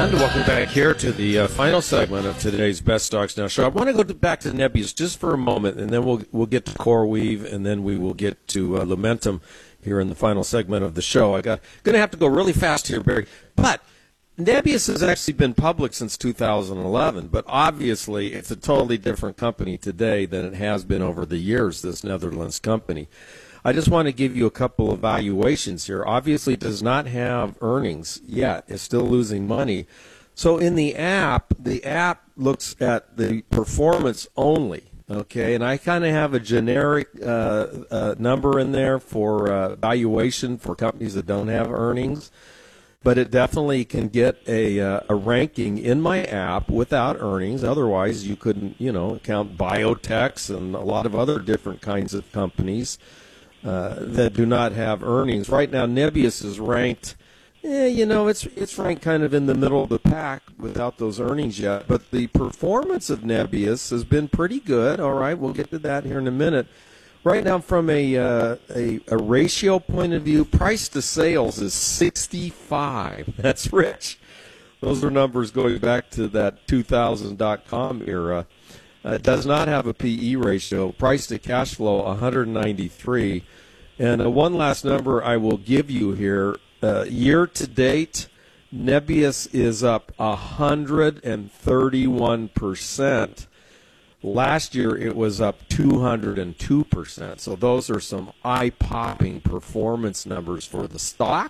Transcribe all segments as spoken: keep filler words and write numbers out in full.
And welcome back here to the uh, final segment of today's Best Stocks Now show. I want to go to, back to Nebius just for a moment, and then we'll we'll get to CoreWeave, and then we will get to uh, Lumentum here in the final segment of the show. I got going to have to go really fast here, Barry. But Nebius has actually been public since two thousand eleven, but obviously it's a totally different company today than it has been over the years, this Netherlands company. I just want to give you a couple of valuations here. Obviously, it does not have earnings yet. It's still losing money. So in the app, the app looks at the performance only, okay? And I kind of have a generic uh, uh, number in there for uh, valuation for companies that don't have earnings. But it definitely can get a uh, a ranking in my app without earnings. Otherwise, you couldn't, you know, count biotechs and a lot of other different kinds of companies Uh, that do not have earnings. Right now, Nebius is ranked, eh, you know, it's it's ranked kind of in the middle of the pack without those earnings yet. But the performance of Nebius has been pretty good. All right, we'll get to that here in a minute. Right now, from a uh, a, a ratio point of view, price to sales is sixty-five. That's rich. Those are numbers going back to that two thousand dot com era. Uh, it does not have a P E ratio. Price to cash flow, one hundred ninety-three. And uh, one last number I will give you here. Uh, year to date, Nebius is up one hundred thirty-one percent. Last year, it was up two hundred two percent. So those are some eye-popping performance numbers for the stock.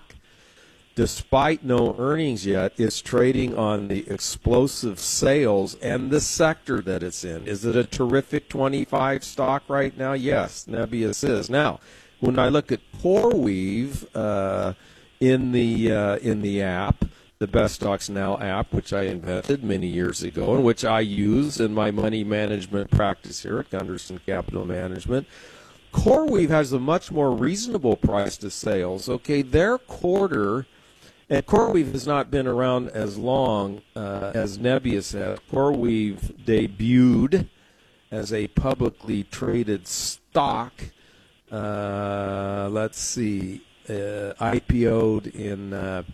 Despite no earnings yet, it's trading on the explosive sales and the sector that it's in. Is it a terrific twenty-five stock right now? Yes, Nebius is. Now, when I look at CoreWeave uh, in the uh, in the app, the Best Stocks Now app, which I invented many years ago and which I use in my money management practice here at Gunderson Capital Management, CoreWeave has a much more reasonable price to sales. Okay, their quarter. And CoreWeave has not been around as long uh, as Nebius has. CoreWeave debuted as a publicly traded stock. Uh, let's see, uh, I P O'd in uh,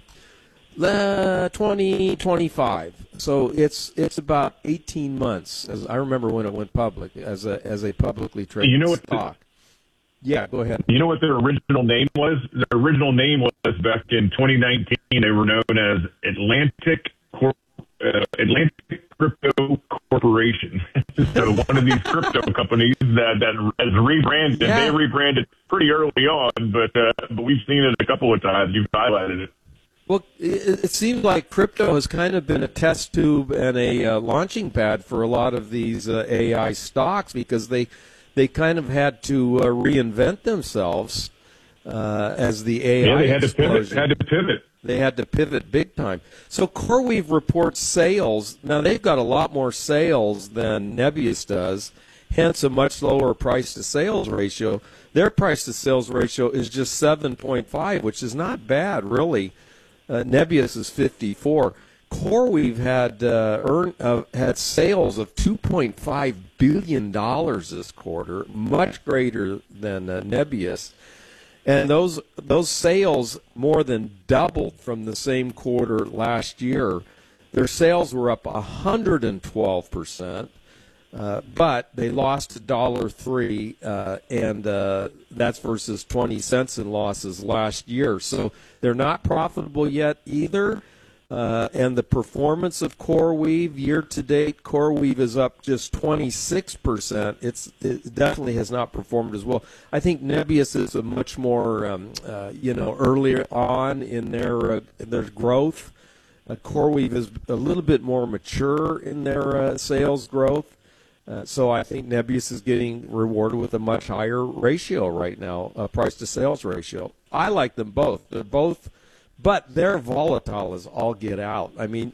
twenty twenty-five. So it's it's about eighteen months. As I remember when it went public as a as a publicly traded you know what stock. The- Yeah, go ahead. You know what their original name was? Their original name was back in twenty nineteen. They were known as Atlantic Corp, uh, Atlantic Crypto Corporation. So one of these crypto companies that, that has rebranded. Yeah. They rebranded pretty early on, but uh, but we've seen it a couple of times. You've highlighted it. Well, it, it seems like crypto has kind of been a test tube and a uh, launching pad for a lot of these uh, A I stocks because they. They kind of had to uh, reinvent themselves uh, as the A I yeah, they had to pivot. explosion. Had to pivot. They had to pivot big time. So CoreWeave reports sales. Now, they've got a lot more sales than Nebius does, hence a much lower price-to-sales ratio. Their price-to-sales ratio is just seven point five, which is not bad, really. Uh, Nebius is fifty-four. CoreWeave had uh, earn uh, had sales of two point five billion dollars this quarter, much greater than uh, Nebius, and those those sales more than doubled from the same quarter last year. Their sales were up one hundred twelve percent, uh, but they lost one dollar and three cents, uh, and uh, that's versus twenty cents in losses last year. So they're not profitable yet either. Uh, and the performance of CoreWeave year-to-date, CoreWeave is up just twenty-six percent. It's, it definitely has not performed as well. I think Nebius is a much more, um, uh, you know, earlier on in their, uh, their growth. Uh, CoreWeave is a little bit more mature in their uh, sales growth. Uh, so I think Nebius is getting rewarded with a much higher ratio right now, uh, price-to-sales ratio. I like them both. They're both... But they're volatile as all get out. I mean,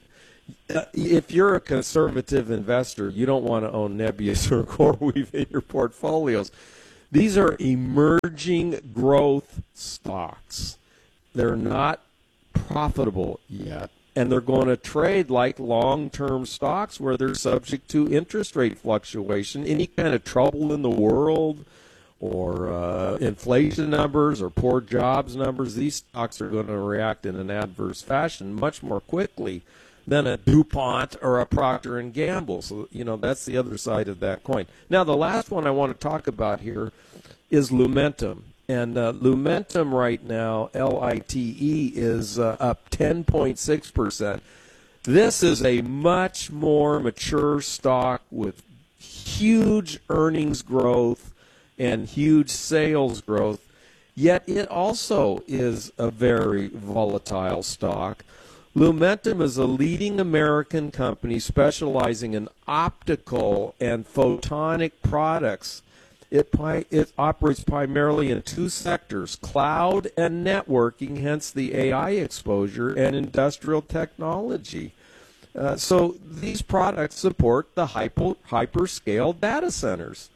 if you're a conservative investor, you don't want to own Nebius or CoreWeave in your portfolios. These are emerging growth stocks. They're not profitable yet, and they're going to trade like long-term stocks where they're subject to interest rate fluctuation. Any kind of trouble in the world or uh, inflation numbers or poor jobs numbers, these stocks are going to react in an adverse fashion much more quickly than a DuPont or a Procter and Gamble. So, you know, that's the other side of that coin. Now, the last one I want to talk about here is Lumentum. And uh, Lumentum right now, L I T E, is uh, up ten point six percent. This is a much more mature stock with huge earnings growth and huge sales growth, yet it also is a very volatile stock. Lumentum is a leading American company specializing in optical and photonic products. It, it operates primarily in two sectors, cloud and networking, hence the A I exposure, and industrial technology. Uh, so these products support the hyper, hyperscale data centers,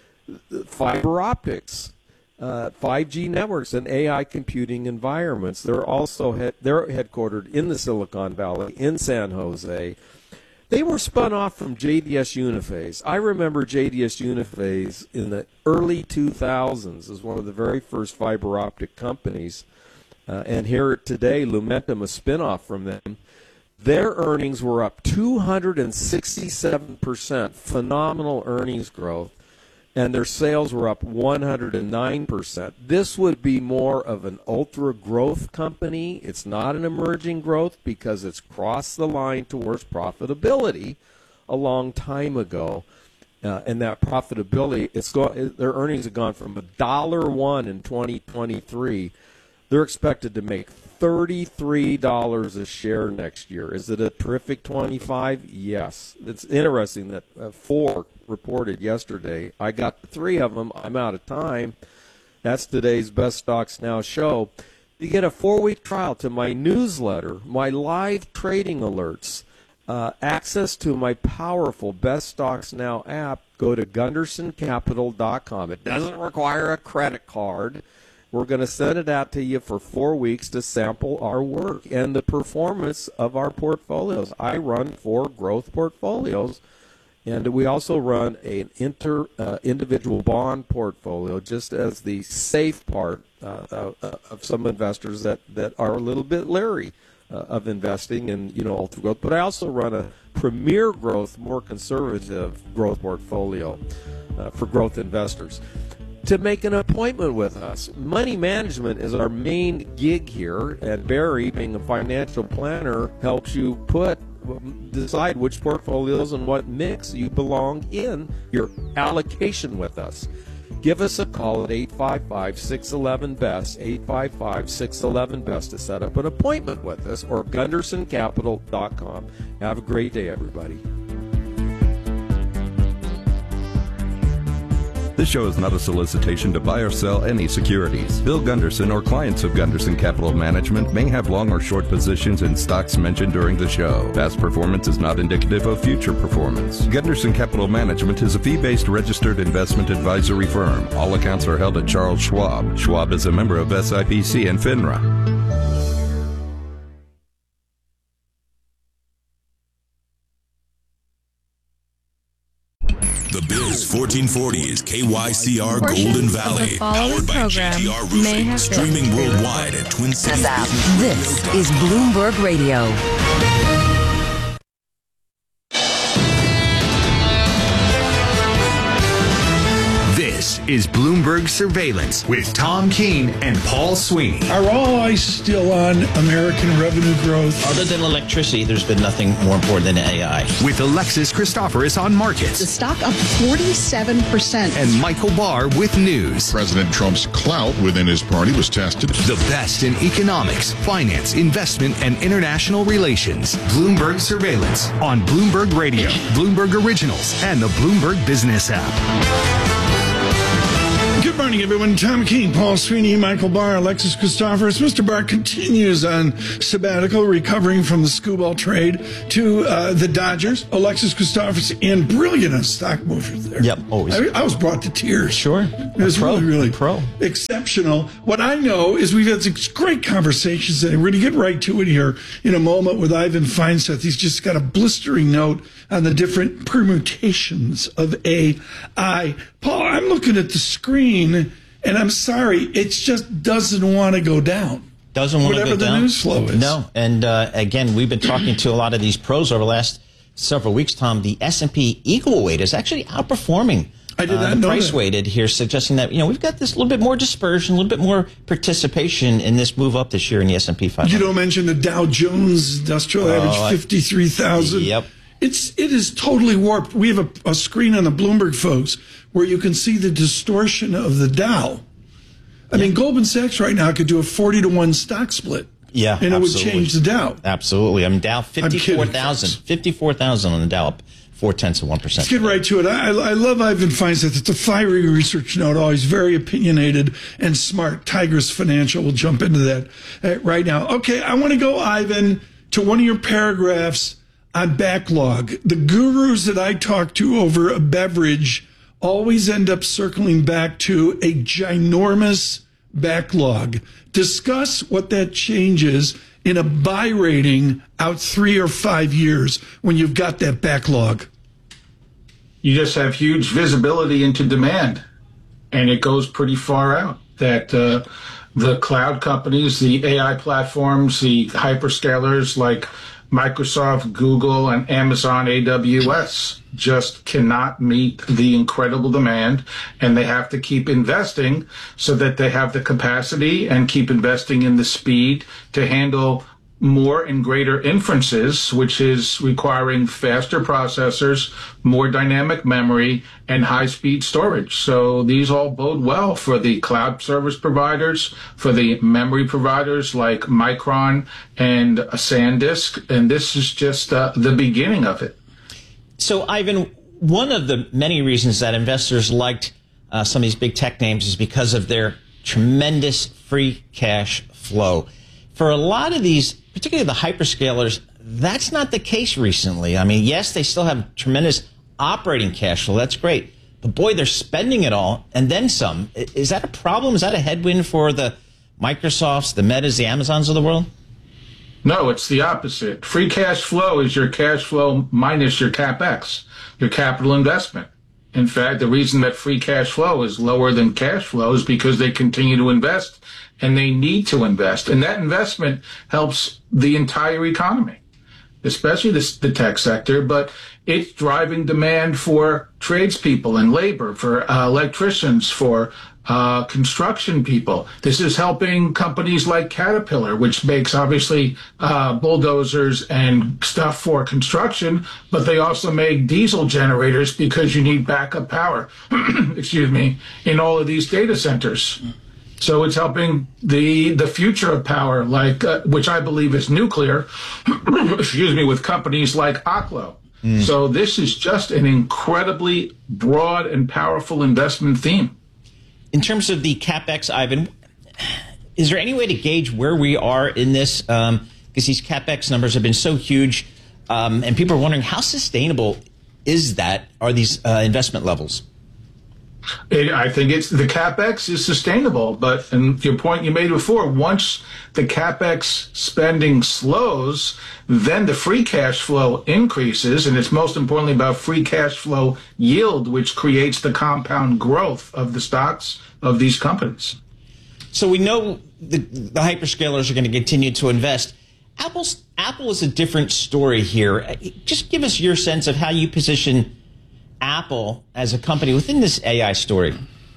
fiber optics, uh, five G networks, and A I computing environments. They're also head, they're headquartered in the Silicon Valley, in San Jose. They were spun off from J D S Uniphase. I remember J D S Uniphase in the early two thousands as one of the very first fiber optic companies. Uh, and here today, Lumentum, a spin-off from them. Their earnings were up two hundred sixty-seven percent, phenomenal earnings growth, and their sales were up one hundred nine percent. This would be more of an ultra-growth company. It's not an emerging growth because it's crossed the line towards profitability a long time ago. Uh, and that profitability, it's go, their earnings have gone from one dollar one in twenty twenty-three. They're expected to make thirty-three dollars a share next year. Is it a terrific twenty-five? Yes. It's interesting that uh, four reported yesterday. I got three of them. I'm out of time. That's today's Best Stocks Now show. You get a four-week trial to my newsletter, my live trading alerts, uh, access to my powerful Best Stocks Now app. Go to gunderson capital dot com. It doesn't require a credit card. We're going to send it out to you for four weeks to sample our work and the performance of our portfolios. I run four growth portfolios, and we also run an inter uh, individual bond portfolio, just as the safe part uh, uh, of some investors that, that are a little bit leery uh, of investing in, you know, ultra growth. But I also run a premier growth, more conservative growth portfolio uh, for growth investors. To make an appointment with us. Money management is our main gig here, and Barry, being a financial planner, helps you put decide which portfolios and what mix you belong in your allocation with us. Give us a call at eight five five, six one one, B E S T, eight five five, six one one, B E S T to set up an appointment with us, or gunderson capital dot com. Have a great day, everybody. This show is not a solicitation to buy or sell any securities. Bill Gunderson or clients of Gunderson Capital Management may have long or short positions in stocks mentioned during the show. Past performance is not indicative of future performance. Gunderson Capital Management is a fee-based registered investment advisory firm. All accounts are held at Charles Schwab. Schwab is a member of S I P C and FINRA. The Biz fourteen forty is K Y C R Golden Valley, powered by G T R Roofing, streaming worldwide at Twin Cities. This is Bloomberg Radio. This is Bloomberg Surveillance with Tom Keene and Paul Sweeney. Are all eyes still on American revenue growth? Other than electricity, there's been nothing more important than A I. With Alexis Christoforous on markets. The stock up forty-seven percent. And Michael Barr with news. President Trump's clout within his party was tested. The best in economics, finance, investment, and international relations. Bloomberg Surveillance on Bloomberg Radio, Bloomberg Originals, and the Bloomberg Business app. Good morning, everyone. Tom Keene, Paul Sweeney, Michael Barr, Alexis Christoforous. Mister Barr continues on sabbatical, recovering from the skee-ball trade to uh, the Dodgers. Alexis Christoforous, and brilliant on stock movers there. Yep, always. I, I was brought to tears. Sure. It was pro, really, really pro. exceptional. What I know is we've had some great conversations, and we're going to get right to it here in a moment with Ivan Feinseth. He's just got a blistering note on the different permutations of A I. Paul, I'm looking at the screen, and I'm sorry, it just doesn't want to go down. Doesn't want to go down. Whatever the news flow is. No. And uh, again, we've been talking to a lot of these pros over the last several weeks, Tom. The S and P equal weight is actually outperforming I did not uh, know price that. weighted here, suggesting that, you know, we've got this little bit more dispersion, a little bit more participation in this move up this year in the S and P five hundred. You don't mention the Dow Jones Industrial Oh, Average, I- fifty-three thousand. Yep. It's, it is totally warped. We have a, a screen on the Bloomberg, folks, where you can see the distortion of the Dow. I mean, Goldman Sachs right now could do a forty to one stock split. Yeah, And it absolutely. would change the Dow. Absolutely. I mean, Dow, kidding, fifty-four thousand. fifty-four thousand on the Dow, up four-tenths of one percent. Let's get right to it. I, I love Ivan Feinseth. It's a fiery research note, always very opinionated and smart. Tigris Financial will jump into that uh, right now. Okay, I want to go, Ivan, to one of your paragraphs on backlog. The gurus that I talk to over a beverage always end up circling back to a ginormous backlog. Discuss what that changes in a buy rating out three or five years when you've got that backlog. You just have huge visibility into demand, and it goes pretty far out. That uh, the cloud companies, the A I platforms, the hyperscalers like Microsoft, Google, and Amazon A W S just cannot meet the incredible demand, and they have to keep investing so that they have the capacity and keep investing in the speed to handle more and greater inferences, which is requiring faster processors, more dynamic memory, and high-speed storage. So these all bode well for the cloud service providers, for the memory providers like Micron and SanDisk, and this is just uh, the beginning of it. So, Ivan, one of the many reasons that investors liked uh, some of these big tech names is because of their tremendous free cash flow. For a lot of these, particularly the hyperscalers, that's not the case recently. I mean, yes, they still have tremendous operating cash flow. That's great. But boy, they're spending it all and then some. Is that a problem? Is that a headwind for the Microsofts, the Metas, the Amazons of the world? No, it's the opposite. Free cash flow is your cash flow minus your CapEx, your capital investment. In fact, the reason that free cash flow is lower than cash flow is because they continue to invest, and they need to invest. And that investment helps the entire economy, especially the, the tech sector, but it's driving demand for tradespeople and labor, for uh, electricians, for uh, construction people. This is helping companies like Caterpillar, which makes obviously uh, bulldozers and stuff for construction, but they also make diesel generators because you need backup power, excuse me, in all of these data centers. So it's helping the the future of power, like uh, which I believe is nuclear, excuse me, with companies like Oklo. Mm. So this is just an incredibly broad and powerful investment theme. In terms of the CapEx, Ivan, is there any way to gauge where we are in this? Um, because these CapEx numbers have been so huge, um, and people are wondering how sustainable is that? Are these uh, investment levels? It, I think it's the CapEx is sustainable, but and your point you made before, once the CapEx spending slows, then the free cash flow increases, and it's most importantly about free cash flow yield, which creates the compound growth of the stocks of these companies. So we know the, the hyperscalers are going to continue to invest. Apple's, Apple is a different story here. Just give us your sense of how you position Apple as a company within this A I story.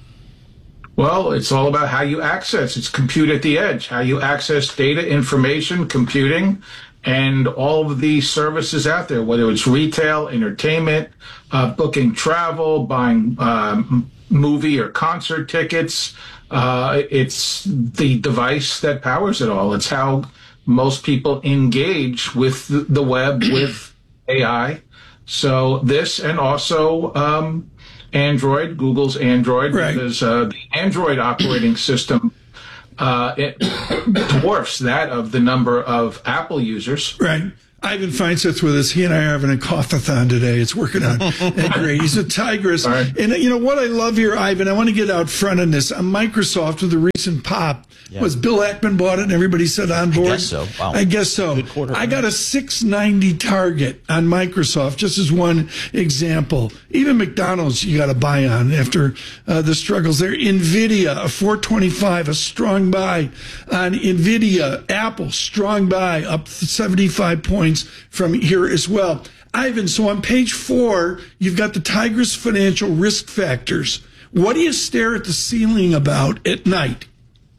Well, it's all about how you access. It's compute at the edge, how you access data, information, computing, and all of these services out there, whether it's retail, entertainment, uh, booking travel, buying um, movie or concert tickets. Uh, it's the device that powers it all. It's how most people engage with the web, with A I. So this, and also um, Android, Google's Android, right. because uh, the Android operating system uh, it dwarfs that of the number of Apple users. Right. Ivan Feinseth with us. He and I are having a cough-a-thon today. It's working out great. He's a Tigris. Right. And, you know, what I love here, Ivan, I want to get out front on this. On Microsoft, with the recent pop, yeah. was Bill Ackman bought it and everybody said on board? I guess so. Wow. I guess so. I got a six ninety target on Microsoft, just as one example. Even McDonald's you got to buy on after uh, the struggles there. NVIDIA, a four twenty-five, a strong buy on NVIDIA. Apple, strong buy, up seventy-five points from here as well. Ivan, so on page four, you've got the Tigris financial risk factors. What do you stare at the ceiling about at night?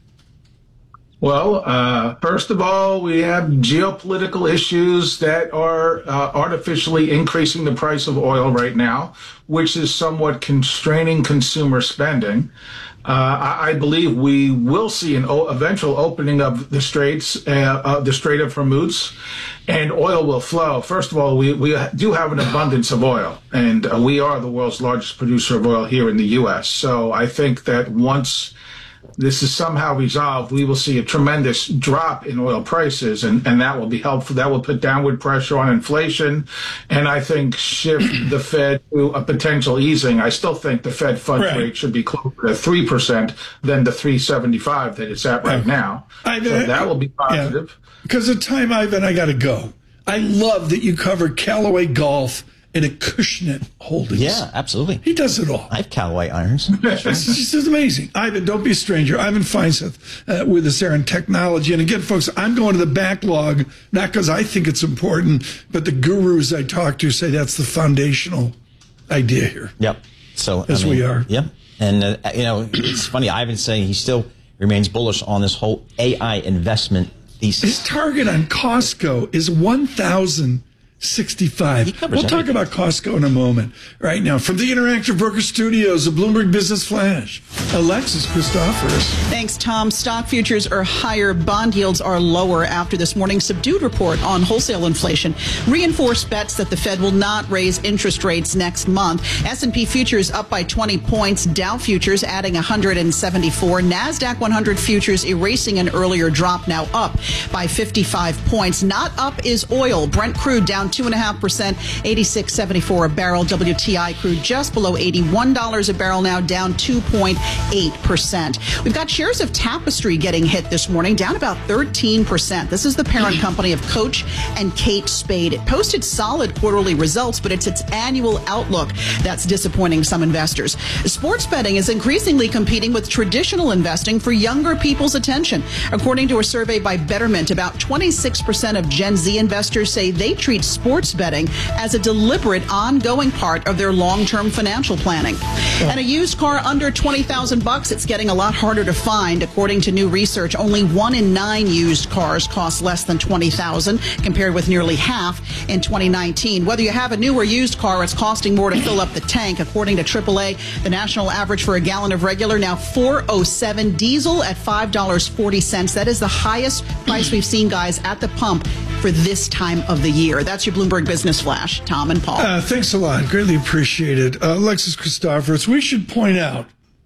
Well, uh, first of all, we have geopolitical issues that are uh, artificially increasing the price of oil right now, which is somewhat constraining consumer spending. Uh, I, I believe we will see an o- eventual opening of the straits, uh, uh, the Strait of Hormuz, and oil will flow. First of all, we, we do have an abundance of oil, and uh, we are the world's largest producer of oil here in the U S. So I think that once this is somehow resolved, we will see a tremendous drop in oil prices, and, and that will be helpful. That will put downward pressure on inflation, and I think shift the Fed to a potential easing. I still think the Fed funds right. rate should be closer to three percent than the three seventy-five that it's at right now. I, so that will be positive. Because yeah. of time, Ivan, I got to go. I love that you covered Callaway Golf and Acushnet Holdings. Yeah, absolutely. He does it all. I have Callaway irons. It's just amazing. Ivan, don't be a stranger. Ivan Feinseth uh, with us there on technology. And again, folks, I'm going to the backlog, not because I think it's important, but the gurus I talk to say that's the foundational idea here. Yep. So As I mean, we are. Yep. And, uh, you know, it's funny. Ivan's saying he still remains bullish on this whole A I investment thesis. His target on Costco is one thousand sixty-five. We'll everything. talk about Costco in a moment. Right now, from the Interactive Broker Studios of Bloomberg Business Flash, Alexis Christoforous. Thanks, Tom. Stock futures are higher. Bond yields are lower after this morning's subdued report on wholesale inflation. Reinforced bets that the Fed will not raise interest rates next month. S and P futures up by twenty points. Dow futures adding one hundred seventy-four. NASDAQ one hundred futures erasing an earlier drop, now up by fifty-five points. Not up is oil. Brent crude down two and a half percent, eighty-six seventy-four a barrel. W T I crude just below eighty-one dollars a barrel, now down two point eight percent. We've got shares of Tapestry getting hit this morning, down about thirteen percent. This is the parent company of Coach and Kate Spade. It posted solid quarterly results, but it's its annual outlook that's disappointing some investors. Sports betting is increasingly competing with traditional investing for younger people's attention. According to a survey by Betterment, about twenty-six percent of Gen Z investors say they treat sports betting as a deliberate, ongoing part of their long-term financial planning. Yeah. And a used car under twenty thousand bucks, it's getting a lot harder to find. According to new research, only one in nine used cars cost less than twenty thousand, compared with nearly half in twenty nineteen. Whether you have a new or used car, it's costing more to fill up the tank. According to triple A, the national average for a gallon of regular now four oh seven, diesel at five dollars and forty cents. That is the highest price we've seen, guys, at the pump for this time of the year. That's your Bloomberg Business Flash. Tom and Paul. Uh, thanks a lot. Greatly appreciated. Uh, Alexis Christoforous, we should point out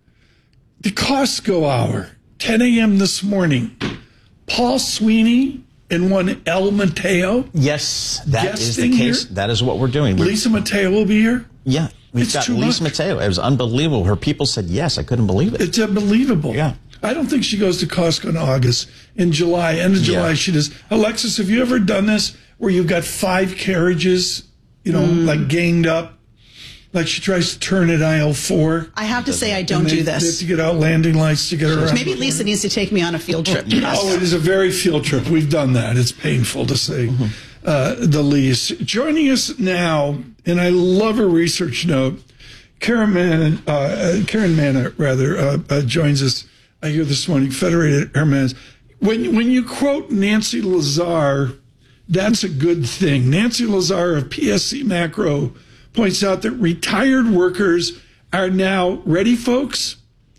the Costco hour, ten a.m. this morning. Paul Sweeney and one El Mateo. Yes, that is the case. Here. That is what we're doing. We're, Lisa Mateo will be here? Yeah. We've it's got Lisa much. Mateo. It was unbelievable. Her people said yes. I couldn't believe it. It's unbelievable. Yeah. I don't think she goes to Costco in August. In July, end of July, yeah. she does. Alexis, have you ever done this where you've got five carriages, you know, mm. like ganged up? Like she tries to turn at aisle four. I have to say I don't they, do this. They have to get out landing lights to get her around. Maybe Lisa needs to take me on a field trip. Oh, it is a very field trip. We've done that. It's painful to say mm-hmm. uh, the least. Joining us now, and I love her research note, Karen Manna, uh, Karen Manna rather, uh, uh, joins us uh, here this morning, Federated Hermes. When, when you quote Nancy Lazar, that's a good thing. Nancy Lazar of P S C Macro points out that retired workers are now, ready folks,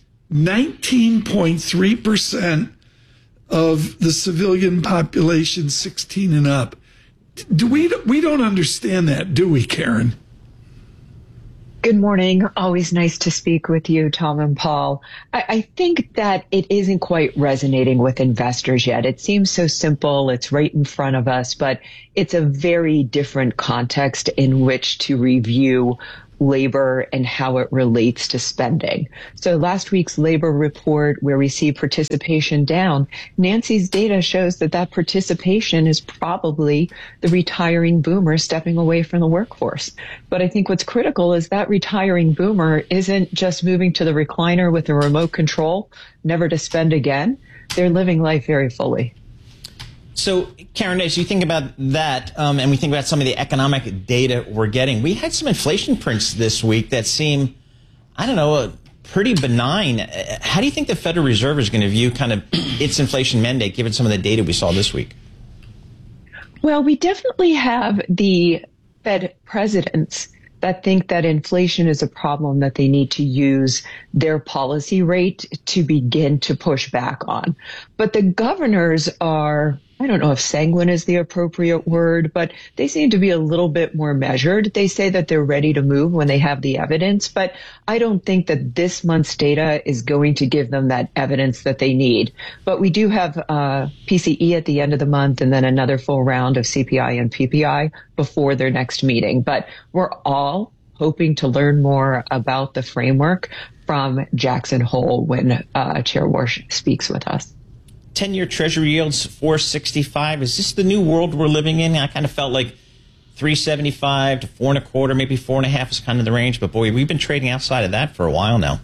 nineteen point three percent of the civilian population sixteen and up. Do we, we don't understand that, do we, Karen? Good morning. Always nice to speak with you, Tom and Paul. I, I think that it isn't quite resonating with investors yet. It seems so simple. It's right in front of us, but it's a very different context in which to review labor and how it relates to spending. So last week's labor report, where we see participation down, Nancy's data shows that that participation is probably the retiring boomer stepping away from the workforce. But I think what's critical is that retiring boomer isn't just moving to the recliner with a remote control, never to spend again. They're living life very fully. So, Karen, as you think about that, um, and we think about some of the economic data we're getting, we had some inflation prints this week that seem, I don't know, uh, pretty benign. Uh, how do you think the Federal Reserve is going to view kind of its inflation mandate, given some of the data we saw this week? Well, we definitely have the Fed presidents that think that inflation is a problem that they need to use their policy rate to begin to push back on. But the governors are, I don't know if sanguine is the appropriate word, but they seem to be a little bit more measured. They say that they're ready to move when they have the evidence, but I don't think that this month's data is going to give them that evidence that they need. But we do have uh, P C E at the end of the month and then another full round of C P I and P P I before their next meeting. But we're all hoping to learn more about the framework from Jackson Hole when uh, Chair Warsh speaks with us. ten-year Treasury yields four sixty-five. Is this the new world we're living in? I kind of felt like three seventy-five to four and a quarter, maybe four and a half is kind of the range. But boy, we've been trading outside of that for a while now.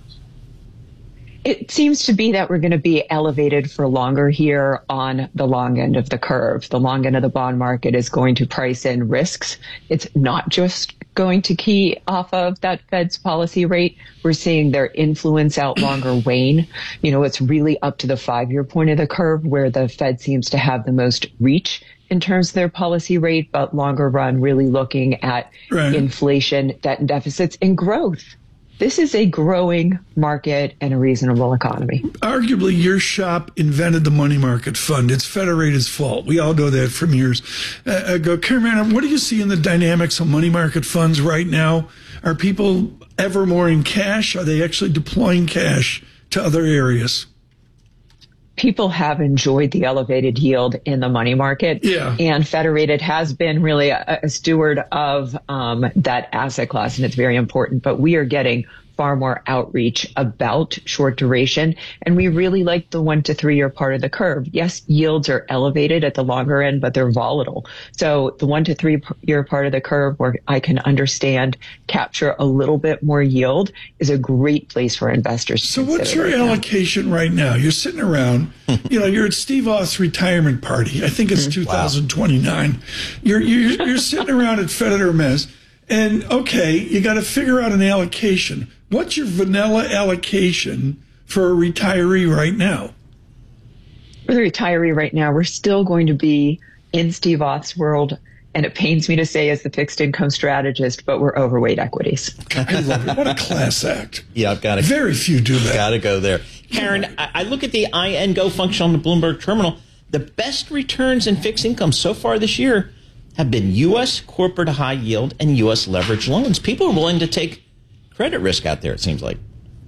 It seems to be that we're going to be elevated for longer here on the long end of the curve. The long end of the bond market is going to price in risks. It's not just going to key off of that Fed's policy rate. We're seeing their influence out longer wane. You know, it's really up to the five-year point of the curve where the Fed seems to have the most reach in terms of their policy rate, but longer run really looking at right. inflation, debt and deficits, and growth. This is a growing market and a reasonable economy. Arguably, your shop invented the money market fund. It's Federated's fault. We all know that from years uh, ago. Karen, what do you see in the dynamics of money market funds right now? Are people ever more in cash? Are they actually deploying cash to other areas? People have enjoyed the elevated yield in the money market. Yeah. And Federated has been really a, a steward of um, that asset class, and it's very important. But we are getting far more outreach about short duration, and we really like the one to three year part of the curve. Yes, yields are elevated at the longer end, but they're volatile. So the one to three year part of the curve, where I can understand capture a little bit more yield, is a great place for investors to So what's your right allocation now. right now? You're sitting around, you know, you're at Steve Auth's retirement party. I think it's two thousand twenty-nine. Wow. You're, you're, you're sitting around at Fed Hermes, and okay, you got to figure out an allocation. What's your vanilla allocation for a retiree right now? For the retiree right now, we're still going to be in Steve Auth's world, and it pains me to say as the fixed income strategist, but we're overweight equities. I love it. What a class act. Yeah, I've got to. Very few do that. Got to go there. Karen, I, I look at the I N Go function on the Bloomberg terminal. The best returns in fixed income so far this year have been U S corporate high yield and U S leverage loans. People are willing to take credit risk out there, it seems like.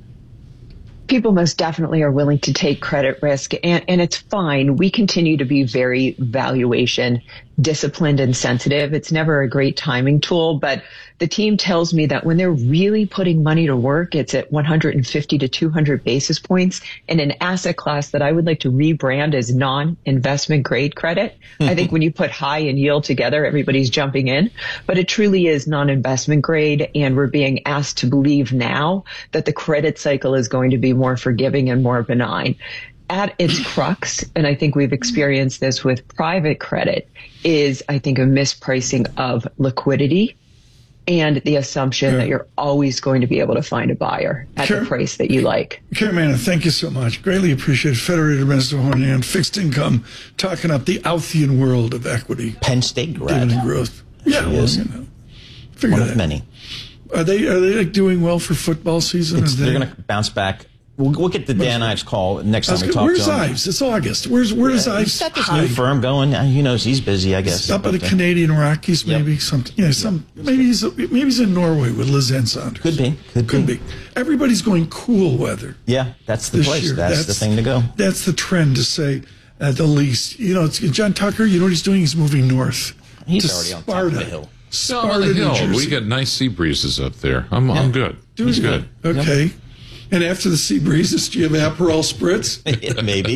People most definitely are willing to take credit risk, and, and it's fine. We continue to be very valuation disciplined and sensitive. It's never a great timing tool, but the team tells me that when they're really putting money to work, it's at one hundred fifty to two hundred basis points in an asset class that I would like to rebrand as non-investment grade credit. Mm-hmm. I think when you put high and yield together, everybody's jumping in, but it truly is non-investment grade, and we're being asked to believe now that the credit cycle is going to be more forgiving and more benign. At its crux, and I think we've experienced this with private credit, is I think a mispricing of liquidity and the assumption yeah. that you're always going to be able to find a buyer at Car- the price that you like. Karen Manna, thank you so much. Greatly appreciate Federated Minister Hornian, fixed income, talking up the Althian world of equity. Penn State grad. Dividend growth. Yeah, well, you know, figure One that. of many. Are they are they like doing well for football season? It's, they, they're going to bounce back We'll, we'll get the Dan Ives call next time we good. talk Where's to him. Ives? It's August. Where's Where's yeah, Ives? He's got this new firm going. He knows he's busy, I guess. Up at the Canadian Rockies, maybe yep. something. Yeah, some. Yep. Maybe he's maybe he's in Norway with Liz Ann Saunders. Could be. Could, Could be. be. Everybody's going cool weather. Yeah, that's the place. That's, that's the thing to go. That's the trend, to say at the least. You know, it's John Tucker. You know what he's doing? He's moving north. He's to already on Sparta. top of the hill. Sparta, on the hill. New Jersey. We get nice sea breezes up there. I'm yeah. I'm good. Doing He's good. Okay. Yep. And after the sea breezes, do you have Aperol Spritz? Maybe.